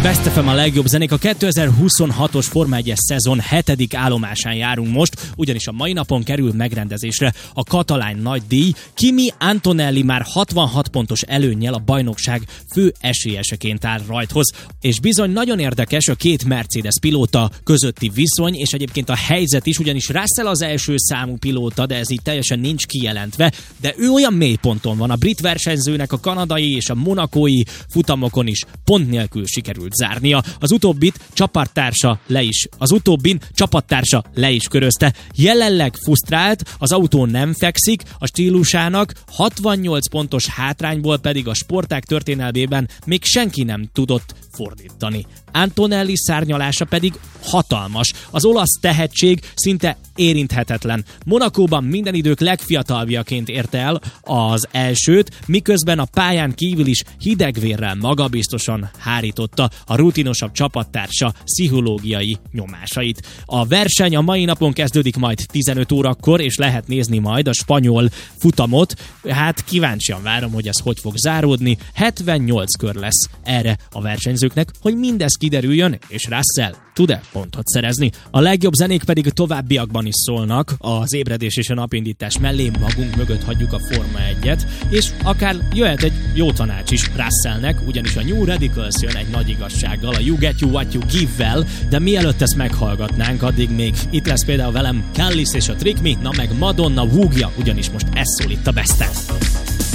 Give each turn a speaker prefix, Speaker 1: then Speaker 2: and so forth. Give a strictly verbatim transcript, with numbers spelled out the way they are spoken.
Speaker 1: itt Best ef em a legjobb zenék. A kétezer-huszonhatos Forma egyes szezon hetedik állomásán járunk most, ugyanis a mai napon kerül megrendezésre a katalán nagydíj. Kimi Antonelli már hatvanhat pontos előnnyel a bajnokság fő esélyeseként áll rajthoz. És bizony nagyon érdekes a két Mercedes pilóta közötti viszony, és egyébként a helyzet is, ugyanis Russell az első számú pilóta, de ez így teljesen nincs kijelentve, de ő olyan mélyponton van, a brit versenyzőnek a kanadai és a monakói futamokon is pont nélkül sikerült zárnia. Az utóbbit csapattársa le is, az utóbbin csapattársa le is körözte. Jelenleg frusztrált, az autó nem fekszik, a stílusának hatvannyolc pontos hátrányból pedig a sportág történelmében még senki nem tudott fordítani. Antonelli szárnyalása pedig hatalmas. Az olasz tehetség szinte érinthetetlen. Monakóban minden idők legfiataljaként érte el az elsőt, miközben a pályán kívül is hidegvérrel magabiztosan hárította a rutinosabb csapattársa pszichológiai nyomásait. A verseny a mai napon kezdődik majd tizenöt órakor, és lehet nézni majd a spanyol futamot. Hát kíváncsian várom, hogy ez hogy fog záródni. hetvennyolc kör lesz erre a versenyzőknek, hogy mindez kiderüljön, és Russell tud-e pontot szerezni. A legjobb zenék pedig továbbiakban is szólnak, az ébredés és a napindítás mellé magunk mögött hagyjuk a Forma egyet, és akár jöhet egy jó tanács is Russellnek, ugyanis a New Radicals jön egy nagy igazsággal, a You Get You What You Give-vel, de mielőtt ezt meghallgatnánk, addig még itt lesz például velem Callis és a Trick Me, na meg Madonna Wugja, ugyanis most ez szól itt a Besten.